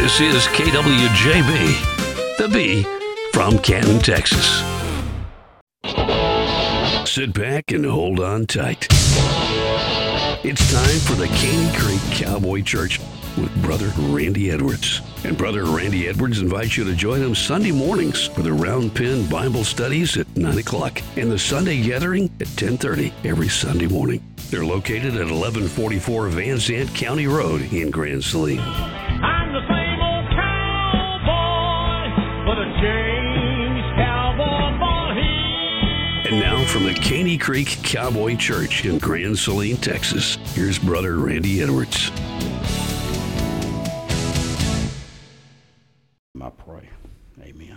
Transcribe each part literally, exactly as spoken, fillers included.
This is K W J B, the B from Canton, Texas. Sit back and hold on tight. It's time for the Caney Creek Cowboy Church with Brother Randy Edwards. And Brother Randy Edwards invites you to join him Sunday mornings for the Round Pen Bible Studies at nine o'clock and the Sunday Gathering at ten thirty every Sunday morning. They're located at eleven forty-four Van Zandt County Road in Grand Saline. I'm the same old cowboy, but a changed cowboy boy. And now from the Caney Creek Cowboy Church in Grand Saline, Texas, here's Brother Randy Edwards. I pray. Amen.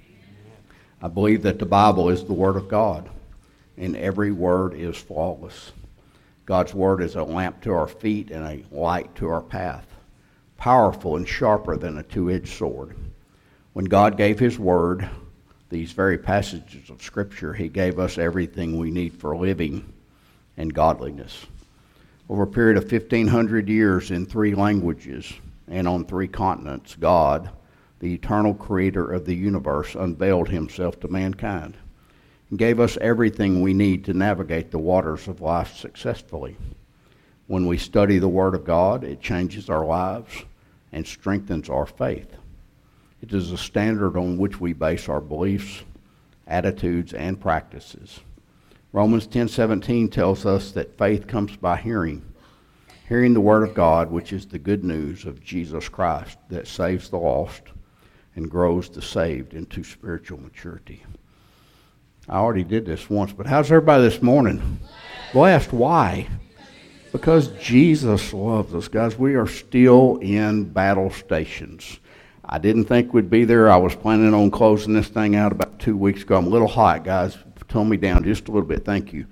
I believe that the Bible is the Word of God, and every word is flawless. God's Word is a lamp to our feet and a light to our path, powerful and sharper than a two-edged sword. When God gave His Word, these very passages of Scripture, He gave us everything we need for living and godliness. Over a period of fifteen hundred years in three languages and on three continents, God, the eternal creator of the universe, unveiled Himself to mankind and gave us everything we need to navigate the waters of life successfully. When we study the Word of God, it changes our lives and strengthens our faith. It is a standard on which we base our beliefs, attitudes, and practices. Romans ten seventeen tells us that faith comes by hearing, hearing the Word of God, which is the good news of Jesus Christ that saves the lost and grows the saved into spiritual maturity. I already did this once, but how's everybody this morning? Blessed. Why? Because Jesus loves us. Guys, we are still in battle stations. I didn't think we'd be there. I was planning on closing this thing out about two weeks ago. I'm a little hot, guys. Tone me down just a little bit. Thank you.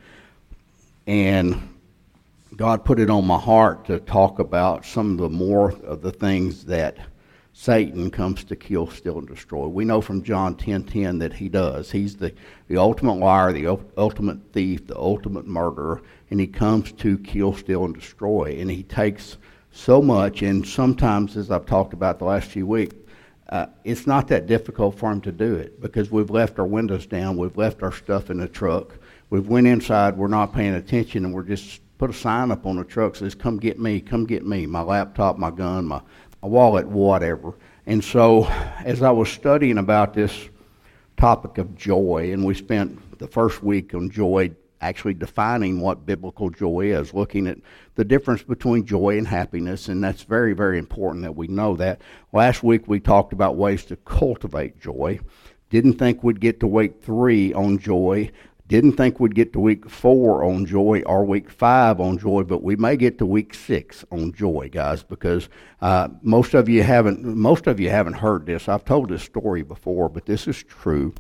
And God put it on my heart to talk about some of the more of the things that Satan comes to kill, steal, and destroy. We know from John ten ten that he does. He's the, the ultimate liar, the ultimate thief, the ultimate murderer, and he comes to kill, steal, and destroy. And he takes so much, and sometimes, as I've talked about the last few weeks, uh, it's not that difficult for him to do it because we've left our windows down, we've left our stuff in the truck, we've went inside, we're not paying attention, and we're just put a sign up on the truck that says, come get me, come get me, my laptop, my gun, my a wallet, whatever. And so as I was studying about this topic of joy, and we spent the first week on joy actually defining what biblical joy is, looking at the difference between joy and happiness, and that's very, very important that we know that. Last week we talked about ways to cultivate joy. Didn't think we'd get to week three on joy. Didn't think we'd get to week four on joy or week five on joy, but we may get to week six on joy, guys, because uh, most of you haven't most of you haven't heard this. I've told this story before, but this is true.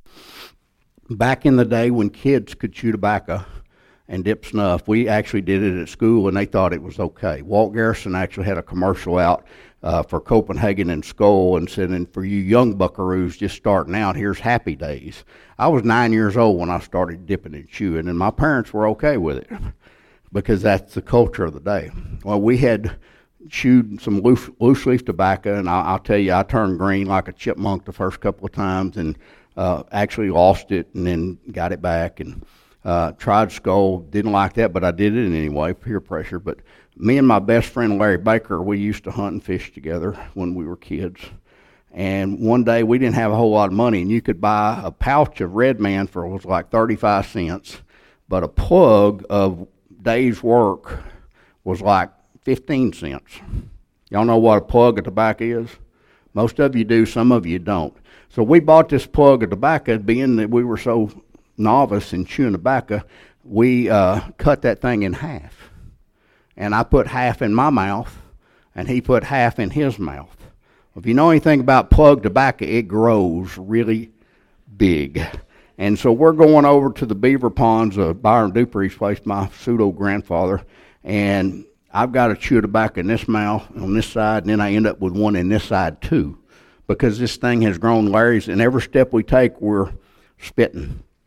Back in the day when kids could chew tobacco and dip snuff, we actually did it at school, and they thought it was okay. Walt Garrison actually had a commercial out uh, for Copenhagen and Skoal and said, and for you young buckaroos just starting out, here's Happy Days. I was nine years old when I started dipping and chewing, and my parents were okay with it because that's the culture of the day. Well, we had chewed some loose, loose leaf tobacco, and I'll, I'll tell you, I turned green like a chipmunk the first couple of times and uh, actually lost it and then got it back and uh, tried Skoal. Didn't like that, but I did it anyway, peer pressure. But me and my best friend Larry Baker, we used to hunt and fish together when we were kids. And one day we didn't have a whole lot of money, and you could buy a pouch of Red Man for it was like thirty-five cents, but a plug of day's work was like fifteen cents. Y'all know what a plug of tobacco is? Most of you do, some of you don't. So we bought this plug of tobacco, being that we were so novice in chewing tobacco, we uh, cut that thing in half. And I put half in my mouth, and he put half in his mouth. If you know anything about plug tobacco, it grows really big. And so we're going over to the beaver ponds of Byron Dupree's place, my pseudo-grandfather, and I've got to chew tobacco in this mouth on this side, and then I end up with one in this side too, because this thing has grown. Larry's, and every step we take, we're spitting.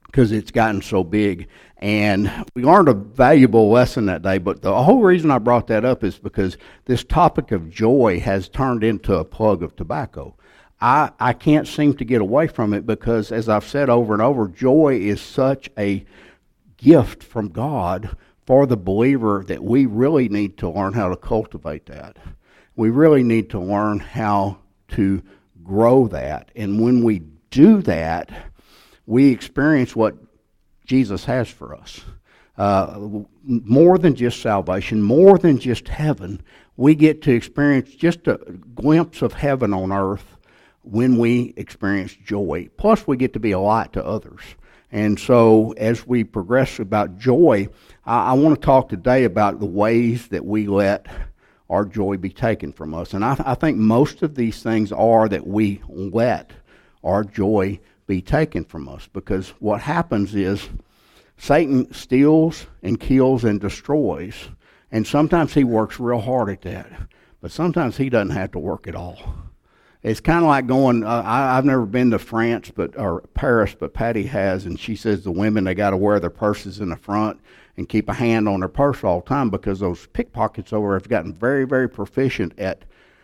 because it's gotten so big. And we learned a valuable lesson that day, but the whole reason I brought that up is because this topic of joy has turned into a plug of tobacco. I, I can't seem to get away from it because, as I've said over and over, joy is such a gift from God for the believer that we really need to learn how to cultivate that. We really need to learn how to grow that. And when we do that, we experience what Jesus has for us. Uh, more than just salvation, more than just heaven. We get to experience just a glimpse of heaven on earth when we experience joy. Plus, we get to be a light to others. And so, as we progress about joy, I, I want to talk today about the ways that we let our joy be taken from us. And I, I think most of these things are that we let our joy be taken from us, because what happens is Satan steals and kills and destroys, and sometimes he works real hard at that, but sometimes he doesn't have to work at all. It's kind of like going, uh, I, I've never been to France but or Paris, but Patty has, and she says the women, they got to wear their purses in the front and keep a hand on their purse all the time, because those pickpockets over have gotten very, very proficient at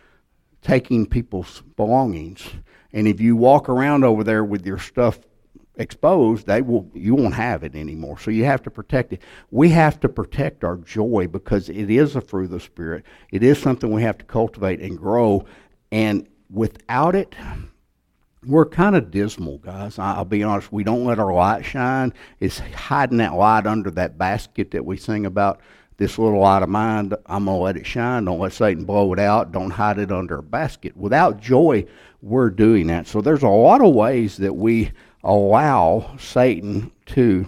taking people's belongings. And if you walk around over there with your stuff exposed, they will you won't have it anymore. So you have to protect it. We have to protect our joy because it is a fruit of the Spirit. It is something we have to cultivate and grow. And without it, we're kind of dismal, guys. I'll be honest. We don't let our light shine. It's hiding that light under that basket that we sing about. This little light of mine, I'm going to let it shine. Don't let Satan blow it out. Don't hide it under a basket. Without joy, we're doing that. So there's a lot of ways that we allow Satan to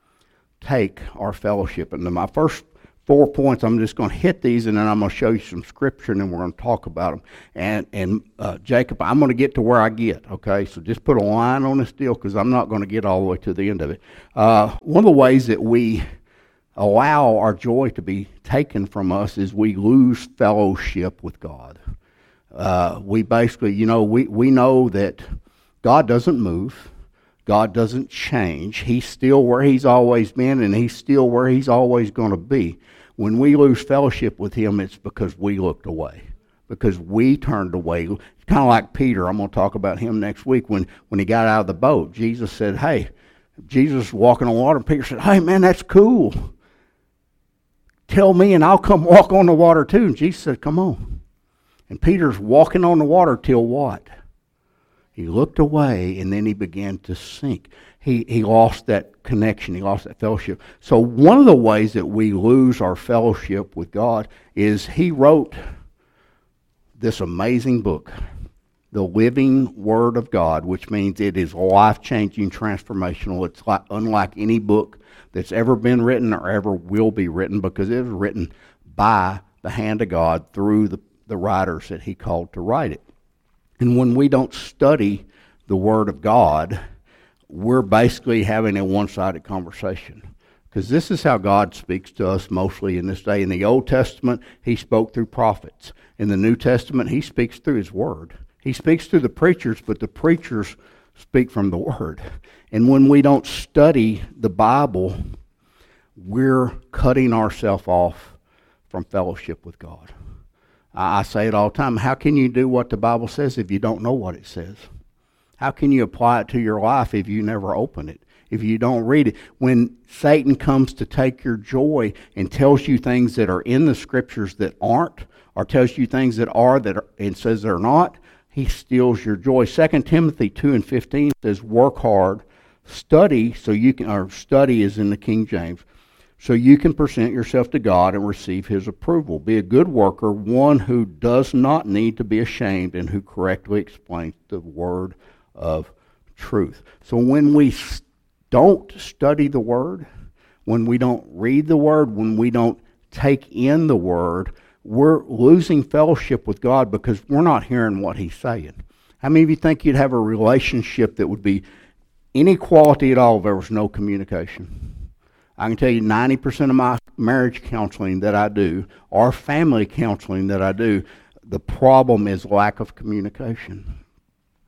take our fellowship. And my first four points, I'm just going to hit these, and then I'm going to show you some scripture, and then we're going to talk about them. And, and uh, Jacob, I'm going to get to where I get, okay? So just put a line on this deal, because I'm not going to get all the way to the end of it. Uh, one of the ways that we allow our joy to be taken from us is we lose fellowship with God. Uh, we basically, you know, we, we know that God doesn't move. God doesn't change. He's still where He's always been, and He's still where He's always going to be. When we lose fellowship with Him, it's because we looked away, because we turned away. It's kind of like Peter. I'm going to talk about him next week. When, when he got out of the boat, Jesus said, hey, Jesus walking on water, and Peter said, hey, man, that's cool. Tell me and I'll come walk on the water too. And Jesus said, come on. And Peter's walking on the water till what? He looked away, and then he began to sink. He he lost that connection. He lost that fellowship. So one of the ways that we lose our fellowship with God is He wrote this amazing book, the living Word of God, which means it is life-changing, transformational. It's like, unlike any book that's ever been written or ever will be written, because it was written by the hand of God through the, the writers that He called to write it. And when we don't study the Word of God, we're basically having a one-sided conversation. Because this is how God speaks to us mostly in this day. In the Old Testament, He spoke through prophets. In the New Testament, He speaks through His Word. He speaks through the preachers, but the preachers speak from the Word. And when we don't study the Bible, we're cutting ourselves off from fellowship with God. I say it all the time. How can you do what the Bible says if you don't know what it says? How can you apply it to your life if you never open it, if you don't read it? When Satan comes to take your joy and tells you things that are in the Scriptures that aren't, or tells you things that are that are, and says they're not, he steals your joy. Second Timothy two and fifteen says, work hard, study, so you can, or study is in the King James, so you can present yourself to God and receive His approval. Be a good worker, one who does not need to be ashamed and who correctly explains the word of truth. So when we don't study the Word, when we don't read the Word, when we don't take in the Word, we're losing fellowship with God because we're not hearing what He's saying. How many of you think you'd have a relationship that would be any quality at all if there was no communication? I can tell you ninety percent of my marriage counseling that I do, or family counseling that I do, the problem is lack of communication.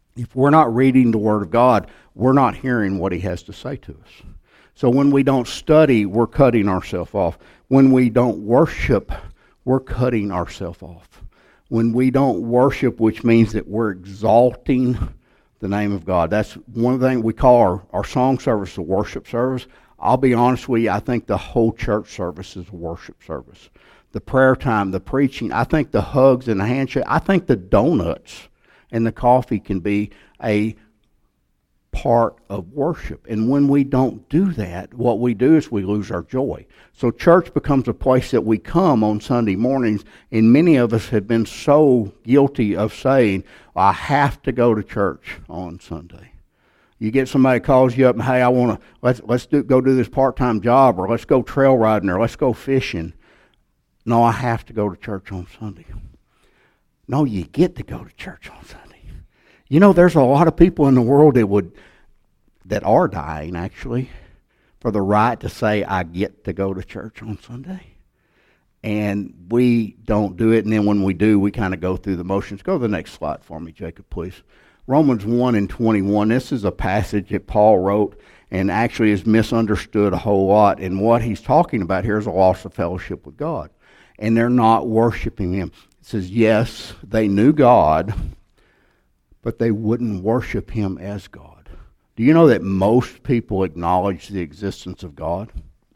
If we're not reading the Word of God, we're not hearing what He has to say to us. So when we don't study, we're cutting ourselves off. When we don't worship, we're cutting ourselves off. When we don't worship, which means that we're exalting the name of God. That's one thing we call our, our song service a worship service. I'll be honest with you, I think the whole church service is a worship service. The prayer time, the preaching, I think the hugs and the handshake, I think the donuts and the coffee can be a part of worship. And when we don't do that, what we do is we lose our joy. So church becomes a place that we come on Sunday mornings, and many of us have been so guilty of saying, I have to go to church on Sunday. You get somebody calls you up and, hey, I want to, let's let's do, go do this part-time job, or let's go trail riding, or let's go fishing. No, I have to go to church on Sunday. No, you get to go to church on Sunday. You know, there's a lot of people in the world that would, that are dying actually, for the right to say, I get to go to church on Sunday. And we don't do it, and then when we do, we kind of go through the motions. Go to the next slide for me, Jacob, please. Romans one and twenty-one, this is a passage that Paul wrote and actually is misunderstood a whole lot. And what he's talking about here is a loss of fellowship with God. And they're not worshiping Him. It says, yes, they knew God, but they wouldn't worship Him as God. Do you know that most people acknowledge the existence of God?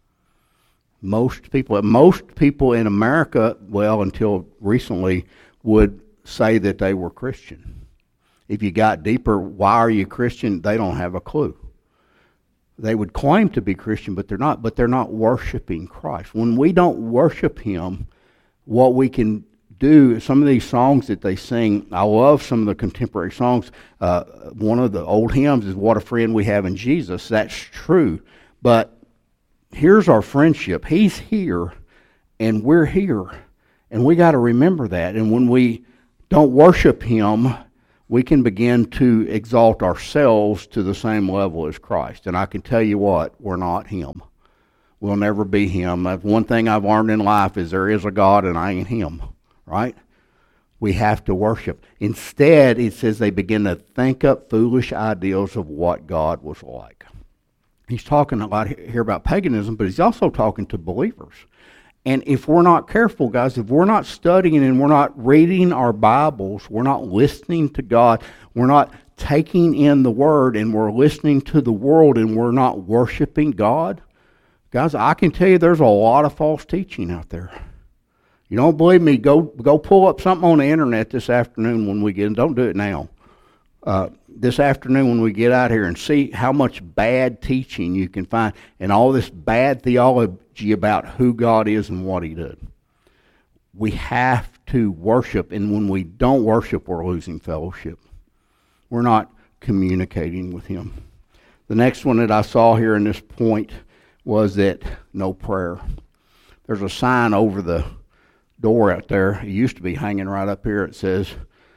Most people, most people in America, well, until recently, would say that they were Christian. If you got deeper, why are you Christian? They don't have a clue. They would claim to be Christian, but they're not. But they're not worshiping Christ. When we don't worship Him, what we can do, some of these songs that they sing, I love some of the contemporary songs. Uh, one of the old hymns is What a Friend We Have in Jesus. That's true. But here's our friendship. He's here, and we're here. And we got to remember that. And when we don't worship Him, we can begin to exalt ourselves to the same level as Christ. And I can tell you what, we're not Him. We'll never be Him. That's one thing I've learned in life is there is a God and I ain't Him. Right? We have to worship. Instead, it says they begin to think up foolish ideals of what God was like. He's talking a lot here about paganism, but he's also talking to believers. And if we're not careful, guys, if we're not studying and we're not reading our Bibles, we're not listening to God, we're not taking in the Word, and we're listening to the world, and we're not worshiping God, guys, I can tell you there's a lot of false teaching out there. You don't believe me, go go pull up something on the internet this afternoon when we get in. Don't do it now. Uh, this afternoon when we get out here and see how much bad teaching you can find and all this bad theology about who God is and what He did. We have to worship, and when we don't worship, we're losing fellowship. We're not communicating with Him. The next one that I saw here in this point was that no prayer. There's a sign over the door out there. It used to be hanging right up here. It says,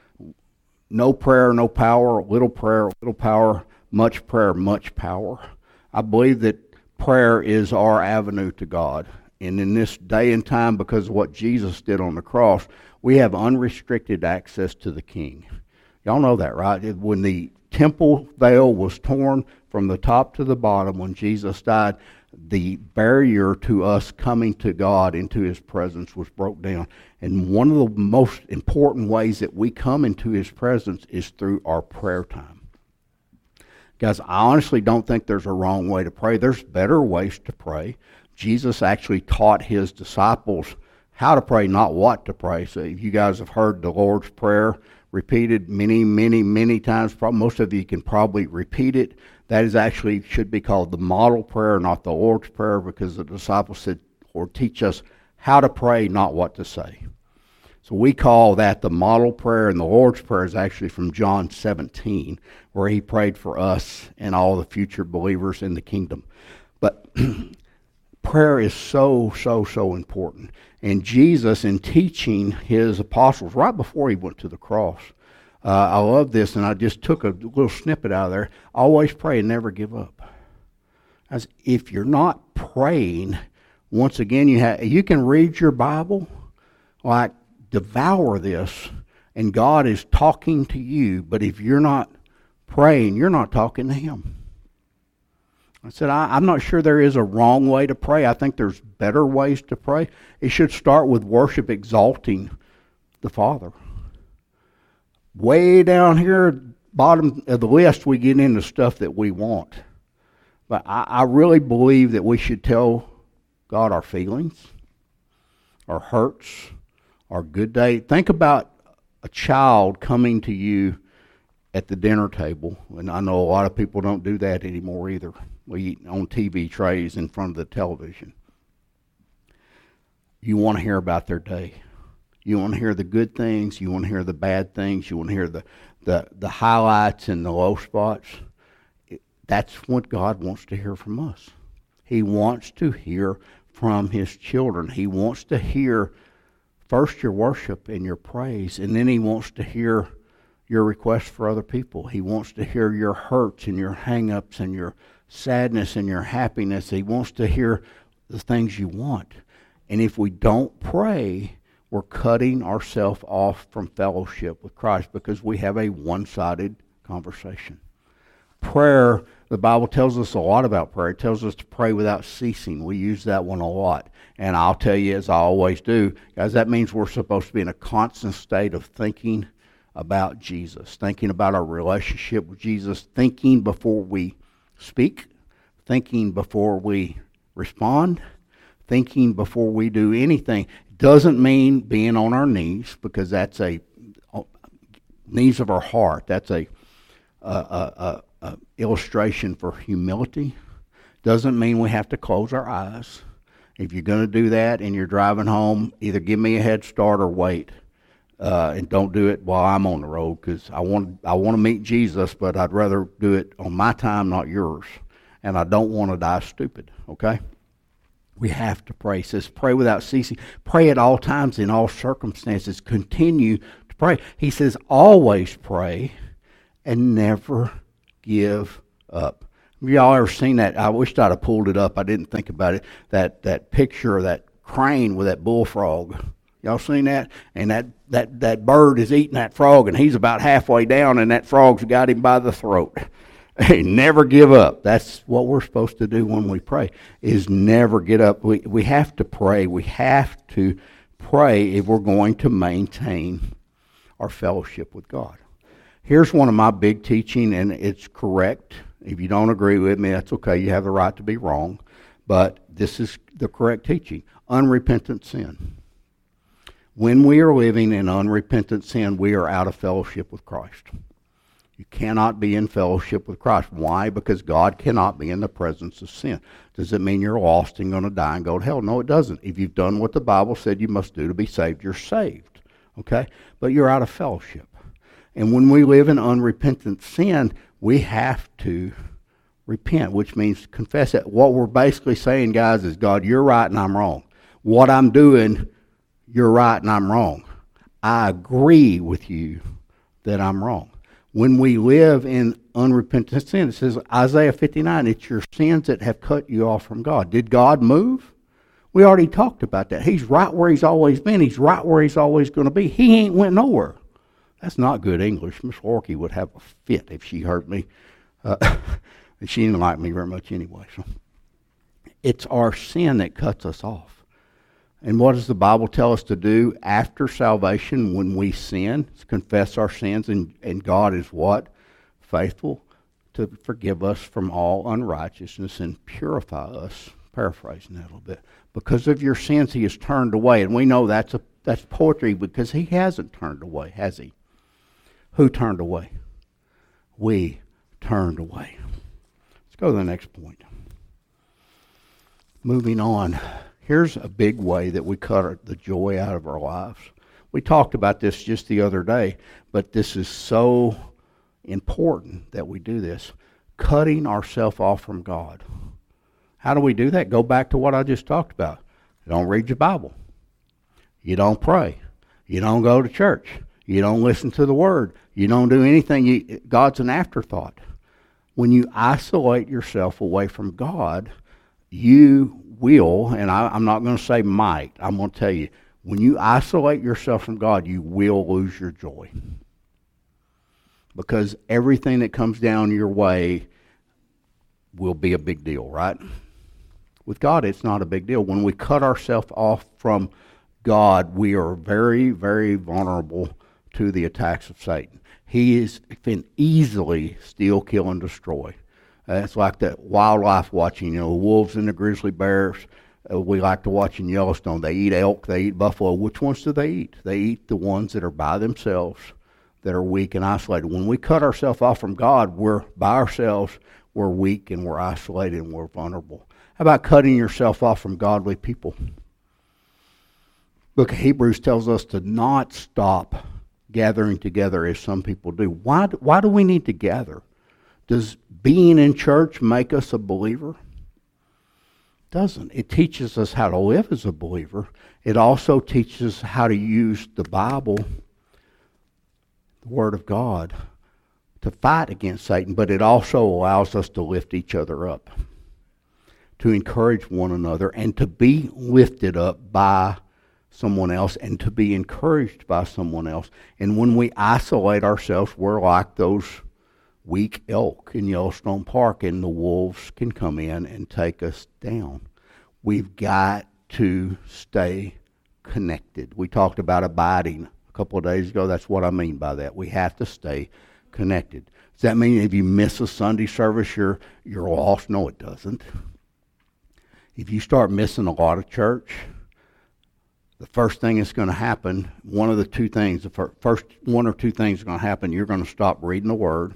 no prayer, no power, little prayer, little power, much prayer, much power. I believe that prayer is our avenue to God. And in this day and time, because of what Jesus did on the cross, we have unrestricted access to the King. Y'all know that, right? When the temple veil was torn from the top to the bottom, when Jesus died, the barrier to us coming to God into His presence was broke down. And one of the most important ways that we come into His presence is through our prayer time. Guys, I honestly don't think there's a wrong way to pray. There's better ways to pray. Jesus actually taught His disciples how to pray, not what to pray. So you guys have heard the Lord's Prayer repeated many, many, many times. Most of you can probably repeat it. That is actually should be called the model prayer, not the Lord's Prayer, because the disciples said, Lord, teach us how to pray, not what to say. So we call that the model prayer, and the Lord's Prayer is actually from John seventeen, where He prayed for us and all the future believers in the kingdom. But prayer is so, so, so important. And Jesus, in teaching His apostles right before He went to the cross, uh, I love this, and I just took a little snippet out of there. Always pray and never give up. As if you're not praying, once again, you have you can read your Bible, like devour this, and God is talking to you. But if you're not praying, you're not talking to him. I said, I, I'm not sure there is a wrong way to pray. I think there's better ways to pray. It should start with worship exalting the Father. Way down here, bottom of the list, we get into stuff that we want. But I, I really believe that we should tell God our feelings, our hurts, our good day. Think about a child coming to you at the dinner table, and I know a lot of people don't do that anymore either. We eat on T V trays in front of the television. You want to hear about their day. You want to hear the good things. You want to hear the bad things. You want to hear the, the, the highlights and the low spots. It, that's what God wants to hear from us. He wants to hear from his children. He wants to hear first your worship and your praise, and then he wants to hear your requests for other people. He wants to hear your hurts and your hang-ups and your sadness and your happiness. He wants to hear the things you want. And if we don't pray, we're cutting ourselves off from fellowship with Christ because we have a one-sided conversation. Prayer, the Bible tells us a lot about prayer. It tells us to pray without ceasing. We use that one a lot. And I'll tell you, as I always do, guys, that means we're supposed to be in a constant state of thinking about Jesus, thinking about our relationship with Jesus, thinking before we speak, thinking before we respond, thinking before we do anything. Doesn't mean being on our knees, because that's a knees of our heart. That's a, a, a, a illustration for humility. Doesn't mean we have to close our eyes. If you're going to do that and you're driving home, either give me a head start or wait. Uh, and don't do it while I'm on the road, because I want I want to meet Jesus, but I'd rather do it on my time, not yours. And I don't want to die stupid, okay? We have to pray. It says pray without ceasing. Pray at all times, in all circumstances. Continue to pray. He says always pray and never give up. Have y'all ever seen that? I wished I'd have pulled it up. I didn't think about it. That, that picture of that crane with that bullfrog. Y'all seen that? And that, that, that bird is eating that frog, and he's about halfway down, and that frog's got him by the throat. Hey, never give up. That's what we're supposed to do when we pray, is never get up. We, we have to pray. We have to pray if we're going to maintain our fellowship with God. Here's one of my big teaching, and it's correct. If you don't agree with me, that's okay. You have the right to be wrong. But this is the correct teaching. Unrepentant sin. When we are living in unrepentant sin, we are out of fellowship with Christ. You cannot be in fellowship with Christ. Why? Because God cannot be in the presence of sin. Does it mean you're lost and going to die and go to hell? No, it doesn't. If you've done what the Bible said you must do to be saved, you're saved. Okay? But you're out of fellowship. And when we live in unrepentant sin, we have to repent, which means confess it. What we're basically saying, guys, is, God, you're right and I'm wrong. What I'm doing, you're right and I'm wrong. I agree with you that I'm wrong. When we live in unrepentant sin, it says, Isaiah fifty-nine, it's your sins that have cut you off from God. Did God move? We already talked about that. He's right where he's always been. He's right where he's always going to be. He ain't went nowhere. That's not good English. Miss Warkey would have a fit if she heard me. Uh, she didn't like me very much anyway. So it's our sin that cuts us off. And what does the Bible tell us to do after salvation when we sin? It's confess our sins, and, and God is what? Faithful to forgive us from all unrighteousness and purify us. Paraphrasing that a little bit. Because of your sins, he has turned away. And we know that's a that's poetry, because he hasn't turned away, has he? Who turned away? We turned away. Let's go to the next point. Moving on. Here's a big way that we cut the joy out of our lives. We talked about this just the other day, but this is so important that we do this. Cutting ourselves off from God. How do we do that? Go back to what I just talked about. You don't read your Bible. You don't pray. You don't go to church. You don't listen to the Word. You don't do anything. You, God's an afterthought. When you isolate yourself away from God, you will, and I, I'm not going to say might, I'm going to tell you, when you isolate yourself from God, you will lose your joy. because everything that comes down your way will be a big deal, right? With God, it's not a big deal. When we cut ourselves off from God, we are very, very vulnerable to the attacks of Satan. He is, can easily steal, kill, and destroy. Uh, it's like that wildlife watching, you know, the wolves and the grizzly bears. Uh, we like to watch in Yellowstone. They eat elk, they eat buffalo. Which ones do they eat? They eat the ones that are by themselves, that are weak and isolated. When we cut ourselves off from God, we're by ourselves, we're weak and we're isolated and we're vulnerable. How about cutting yourself off from godly people? Book of Hebrews tells us to not stop gathering together as some people do. Why, why do we need to gather? Does being in church make us a believer? It doesn't. It teaches us how to live as a believer. It also teaches us how to use the Bible, the Word of God, to fight against Satan, but it also allows us to lift each other up, to encourage one another, and to be lifted up by someone else, and to be encouraged by someone else. And when we isolate ourselves, we're like those weak elk in Yellowstone Park, and the wolves can come in and take us down. We've got to stay connected. We talked about abiding a couple of days ago. That's what I mean by that. We have to stay connected. Does that mean if you miss a Sunday service, you're you're lost? No, it doesn't. If you start missing a lot of church, the first thing that's going to happen, one of the two things, the fir- first one or two things are going to happen, you're going to stop reading the Word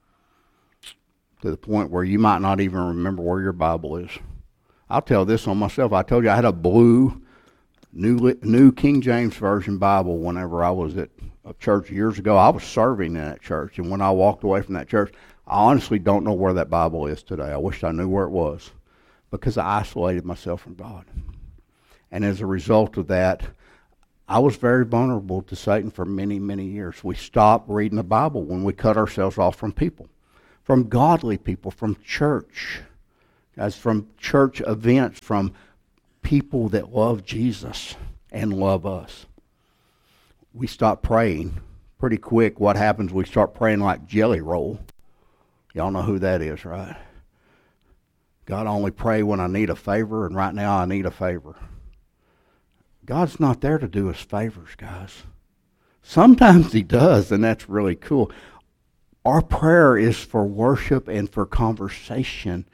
to the point where you might not even remember where your Bible is. I'll tell this on myself. I told you I had a blue New, New King James Version Bible whenever I was at a church years ago. I was serving in that church, and when I walked away from that church, I honestly don't know where that Bible is today. I wish I knew where it was, because I isolated myself from God. And as a result of that, I was very vulnerable to Satan for many, many years. We stopped reading the Bible when we cut ourselves off from people, from godly people, from church, guys, from church events, from people that love Jesus and love us. We stop praying pretty quick. What happens? We start praying like Jelly Roll. Y'all know who that is, right? God, I only pray when I need a favor, and right now I need a favor. God's not there to do us favors, guys. Sometimes He does, and that's really cool. Our prayer is for worship and for conversation.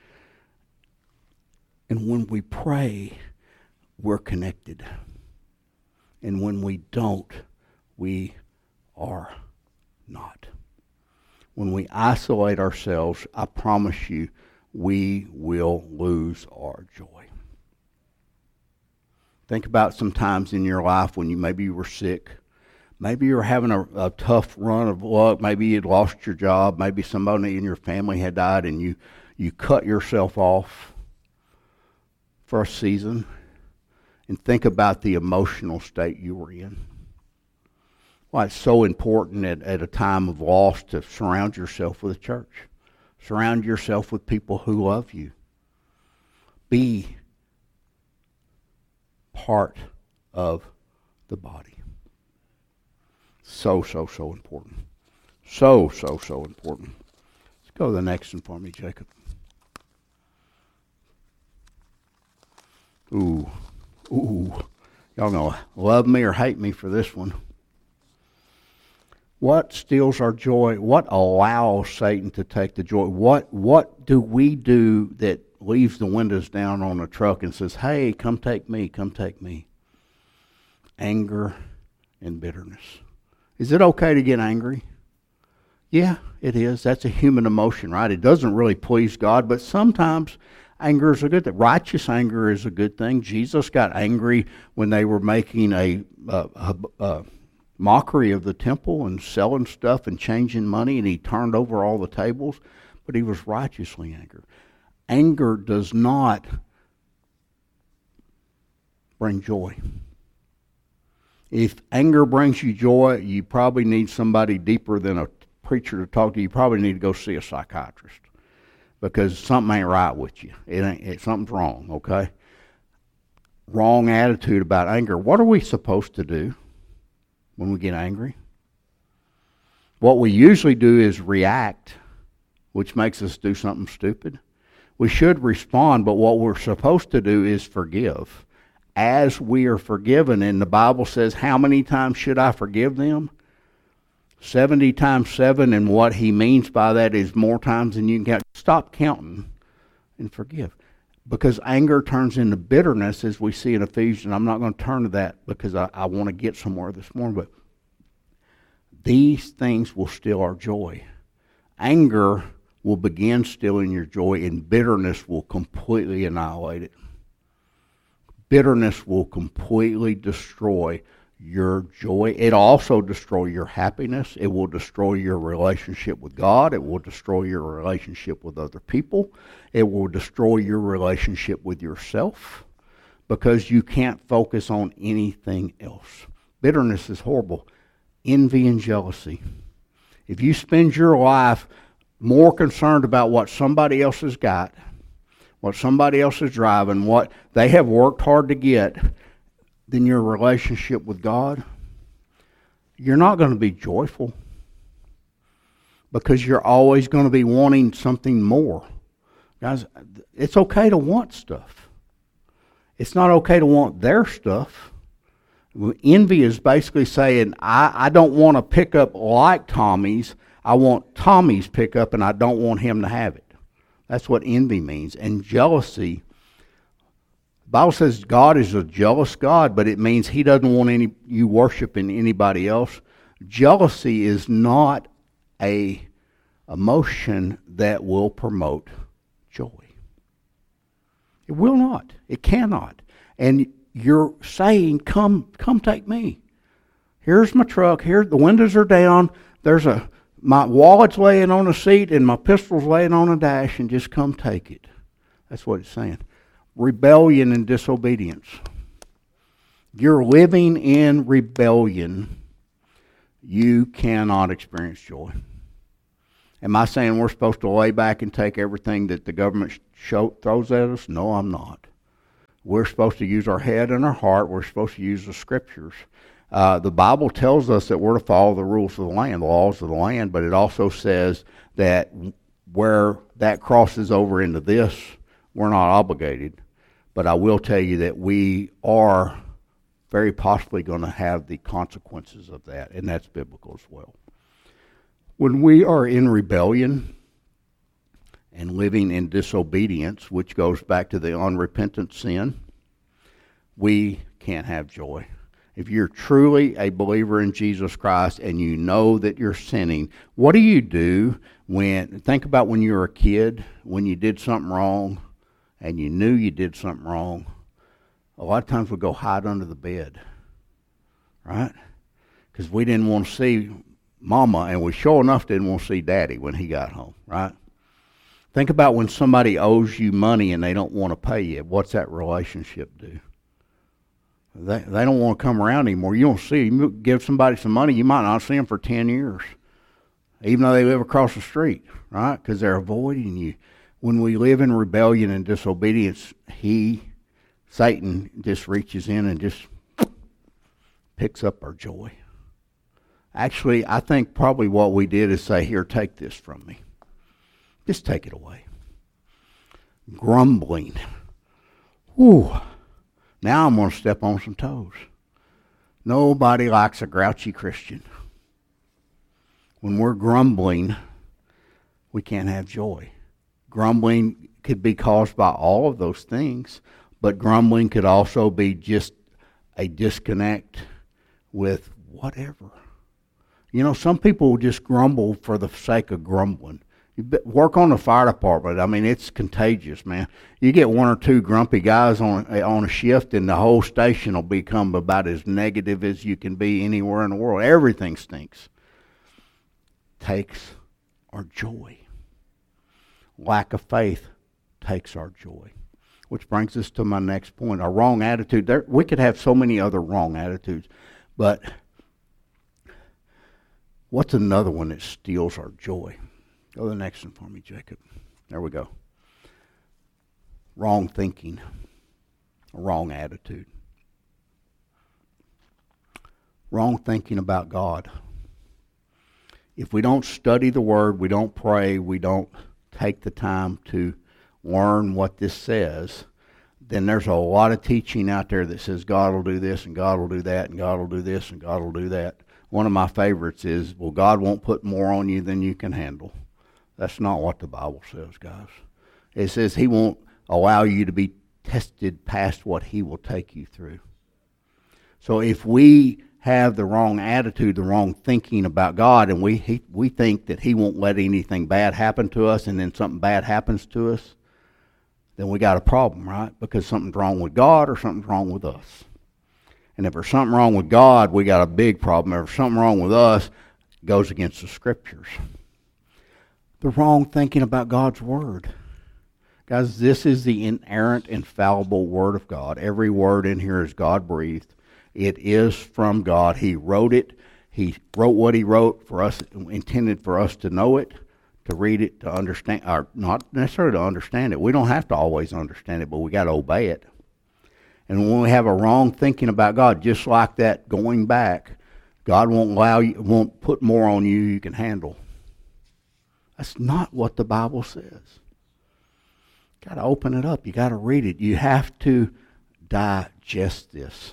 And when we pray, we're connected. And when we don't, we are not. When we isolate ourselves, I promise you, we will lose our joy. Think about some times in your life when you maybe you were sick. Maybe you were having a, a tough run of luck. Maybe you'd lost your job. Maybe somebody in your family had died, and you, you cut yourself off for a season. And think about the emotional state you were in. Why it's so important at, at a time of loss to surround yourself with a church. Surround yourself with people who love you. Be part of the body. So, so, so important. So, so, so important. Let's go to the next one for me, Jacob. Ooh, ooh. Y'all know, love me or hate me for this one. What steals our joy? What allows Satan to take the joy? What what do we do that leaves the windows down on the truck and says, hey, come take me, come take me? Anger and bitterness. Is it okay to get angry? Yeah, it is. That's a human emotion, right? It doesn't really please God, but sometimes anger is a good thing. Righteous anger is a good thing. Jesus got angry when they were making a, a, a, a mockery of the temple and selling stuff and changing money, and he turned over all the tables, but he was righteously angry. Anger does not bring joy. If anger brings you joy, you probably need somebody deeper than a preacher to talk to. You probably need to go see a psychiatrist, because something ain't right with you. It ain't. It, something's wrong. Okay. Wrong attitude about anger. What are we supposed to do when we get angry? What we usually do is react, which makes us do something stupid. We should respond, but what we're supposed to do is forgive. As we are forgiven, and the Bible says, how many times should I forgive them? seventy times seven, and what he means by that is more times than you can count. Stop counting and forgive. Because anger turns into bitterness, as we see in Ephesians. I'm not going to turn to that because I, I want to get somewhere this morning, but these things will steal our joy. Anger will begin stealing your joy, and bitterness will completely annihilate it. Bitterness will completely destroy your joy. It'll also destroy your happiness. It will destroy your relationship with God. It will destroy your relationship with other people. It will destroy your relationship with yourself because you can't focus on anything else. Bitterness is horrible. Envy and jealousy. If you spend your life more concerned about what somebody else has got, what somebody else is driving, what they have worked hard to get, than your relationship with God, you're not going to be joyful because you're always going to be wanting something more. Guys, it's okay to want stuff. It's not okay to want their stuff. Envy is basically saying, I, I don't want to pick up like Tommy's. I want Tommy's pickup, and I don't want him to have it. That's what envy means. And jealousy, the Bible says God is a jealous God, but it means he doesn't want any you worshiping anybody else. Jealousy is not a emotion that will promote joy. It will not. It cannot. And you're saying, come, come take me. Here's my truck. Here, the windows are down. There's a my wallet's laying on a seat and my pistol's laying on a dash, and just come take it. That's what it's saying. Rebellion and disobedience. You're living in rebellion. You cannot experience joy. Am I saying we're supposed to lay back and take everything that the government show, throws at us? No, I'm not. We're supposed to use our head and our heart. We're supposed to use the scriptures. Uh, the Bible tells us that we're to follow the rules of the land, the laws of the land, but it also says that where that crosses over into this, we're not obligated. But I will tell you that we are very possibly going to have the consequences of that, and that's biblical as well. When we are in rebellion and living in disobedience, which goes back to the unrepentant sin, we can't have joy. If you're truly a believer in Jesus Christ and you know that you're sinning, what do you do when, think about when you were a kid, when you did something wrong and you knew you did something wrong. A lot of times we go hide under the bed, right? Because we didn't want to see Mama, and we sure enough didn't want to see Daddy when he got home, right? Think about when somebody owes you money and they don't want to pay you. What's that relationship do? They they don't want to come around anymore. You don't see them. You give somebody some money, you might not see them for ten years, even though they live across the street, right? Because they're avoiding you. When we live in rebellion and disobedience, he, Satan, just reaches in and just picks up our joy. Actually, I think probably what we did is say, here, take this from me. Just take it away. Grumbling. Ooh. Now I'm going to step on some toes. Nobody likes a grouchy Christian. When we're grumbling, we can't have joy. Grumbling could be caused by all of those things, but grumbling could also be just a disconnect with whatever. You know, some people will just grumble for the sake of grumbling. You work on the fire department. I mean, it's contagious, man. You get one or two grumpy guys on on a shift, and the whole station will become about as negative as you can be anywhere in the world. Everything stinks. Takes our joy. Lack of faith takes our joy. Which brings us to my next point, a wrong attitude. There, we could have so many other wrong attitudes, but what's another one that steals our joy? Go to the next one for me, Jacob. There we go. Wrong thinking, a wrong attitude. Wrong thinking about God. if we don't study the Word, we don't pray, we don't take the time to learn what this says, then there's a lot of teaching out there that says God will do this and God will do that and God will do this and God will do that. One of my favorites is, well, God won't put more on you than you can handle. That's not what the Bible says, guys. It says He won't allow you to be tested past what He will take you through. So if we have the wrong attitude, the wrong thinking about God, and we he, we think that He won't let anything bad happen to us, and then something bad happens to us, then we got a problem, right? Because something's wrong with God or something's wrong with us. And if there's something wrong with God, we got a big problem. If there's something wrong with us, it goes against the Scriptures. The wrong thinking about God's Word. Guys, this is the inerrant, infallible Word of God. Every word in here is God-breathed. It is from God. He wrote it. He wrote what He wrote for us, intended for us to know it, to read it, to understand, or not necessarily to understand it. We don't have to always understand it, but we got to obey it. And when we have a wrong thinking about God, just like that, going back, God won't allow you, won't put more on you you can handle. That's not what the Bible says. Got to open it up. You got to read it. You have to digest this.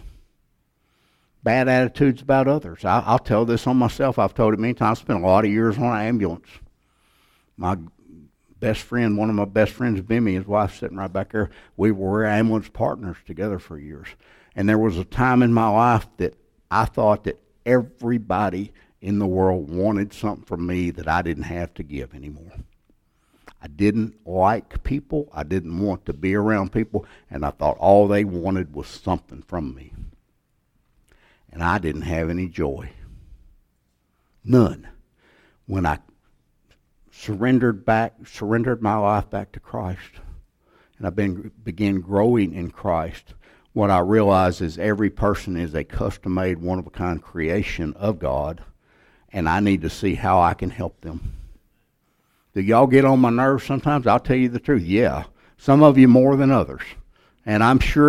Bad attitudes about others. I, I'll tell this on myself. I've told it many times. I spent a lot of years on an ambulance. My best friend, one of my best friends, Bimmy, his wife sitting right back there, we were ambulance partners together for years. And there was a time in my life that I thought that everybody in the world wanted something from me that I didn't have to give anymore. I didn't like people. I didn't want to be around people. And I thought all they wanted was something from me. And I didn't have any joy. None. When I surrendered back, surrendered my life back to Christ, and I been, began growing in Christ, what I realized is every person is a custom-made, one-of-a-kind creation of God, and I need to see how I can help them. Do y'all get on my nerves sometimes? I'll tell you the truth. Yeah. Some of you more than others. And I'm sure